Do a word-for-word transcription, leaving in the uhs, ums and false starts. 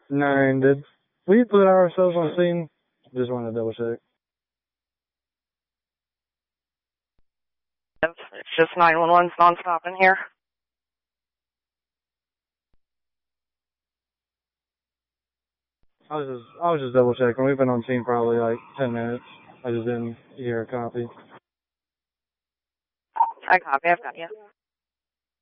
Nine, did we put ourselves on scene? Just wanted to double check. It's just nine one one's non-stop in here. I was just, I was just double checking. We've been on scene probably like ten minutes. I just didn't hear a copy. I copy, I've got you.